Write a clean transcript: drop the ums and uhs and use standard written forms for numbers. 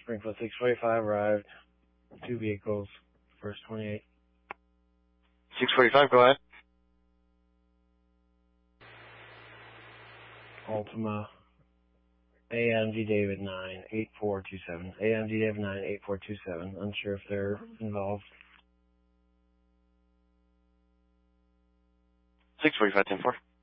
Springfield 645 arrived. 2 vehicles, first 28. 645, go ahead. Ultima, AMG David 98427. AMG David 98427. Unsure if they're involved. 645, 10-4.